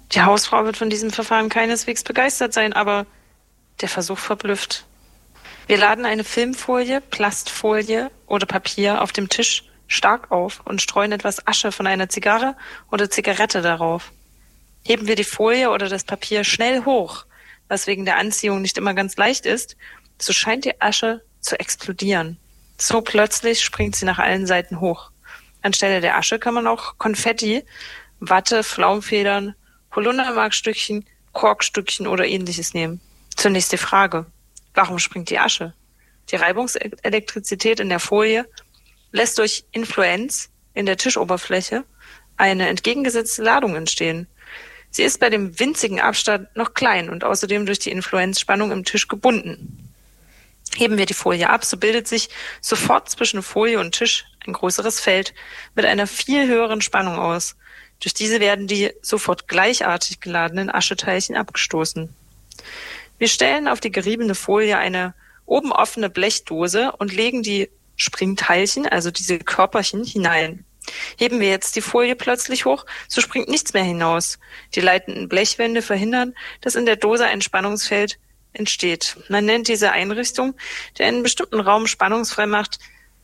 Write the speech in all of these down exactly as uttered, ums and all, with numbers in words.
Die Hausfrau wird von diesem Verfahren keineswegs begeistert sein, aber der Versuch verblüfft. Wir laden eine Filmfolie, Plastfolie oder Papier auf dem Tisch stark auf und streuen etwas Asche von einer Zigarre oder Zigarette darauf. Heben wir die Folie oder das Papier schnell hoch, was wegen der Anziehung nicht immer ganz leicht ist, so scheint die Asche zu explodieren. So plötzlich springt sie nach allen Seiten hoch. Anstelle der Asche kann man auch Konfetti, Watte, Pflaumenfedern, Holundermarkstückchen, Korkstückchen oder ähnliches nehmen. Zunächst die Frage: Warum springt die Asche? Die Reibungselektrizität in der Folie lässt durch Influenz in der Tischoberfläche eine entgegengesetzte Ladung entstehen. Sie ist bei dem winzigen Abstand noch klein und außerdem durch die Influenzspannung im Tisch gebunden. Heben wir die Folie ab, so bildet sich sofort zwischen Folie und Tisch ein größeres Feld mit einer viel höheren Spannung aus. Durch diese werden die sofort gleichartig geladenen Ascheteilchen abgestoßen. Wir stellen auf die geriebene Folie eine oben offene Blechdose und legen die Springteilchen, also diese Körperchen, hinein. Heben wir jetzt die Folie plötzlich hoch, so springt nichts mehr hinaus. Die leitenden Blechwände verhindern, dass in der Dose ein Spannungsfeld entsteht. Man nennt diese Einrichtung, die einen bestimmten Raum spannungsfrei macht,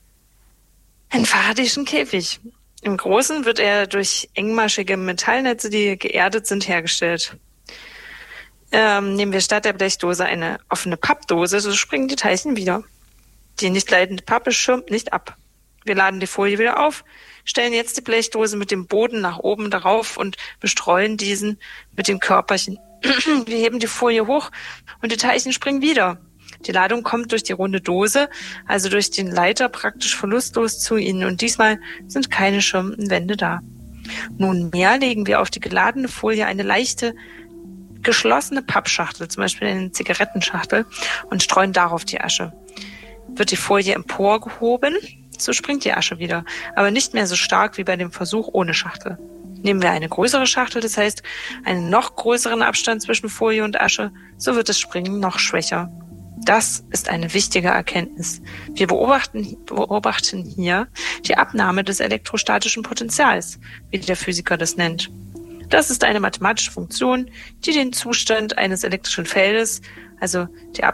einen Faradayschen Käfig. Im Großen wird er durch engmaschige Metallnetze, die geerdet sind, hergestellt. Ähm, nehmen wir statt der Blechdose eine offene Pappdose, so springen die Teilchen wieder. Die nicht leitende Pappe schirmt nicht ab. Wir laden die Folie wieder auf, stellen jetzt die Blechdose mit dem Boden nach oben darauf und bestreuen diesen mit den Körperchen. Wir heben die Folie hoch und die Teilchen springen wieder. Die Ladung kommt durch die runde Dose, also durch den Leiter, praktisch verlustlos zu ihnen. Und diesmal sind keine schirmenden Wände da. Nunmehr legen wir auf die geladene Folie eine leichte, geschlossene Pappschachtel, zum Beispiel eine Zigarettenschachtel, und streuen darauf die Asche. Wird die Folie emporgehoben, so springt die Asche wieder, aber nicht mehr so stark wie bei dem Versuch ohne Schachtel. Nehmen wir eine größere Schachtel, das heißt einen noch größeren Abstand zwischen Folie und Asche, so wird das Springen noch schwächer. Das ist eine wichtige Erkenntnis. Wir beobachten, beobachten hier die Abnahme des elektrostatischen Potentials, wie der Physiker das nennt. Das ist eine mathematische Funktion, die den Zustand eines elektrischen Feldes, also die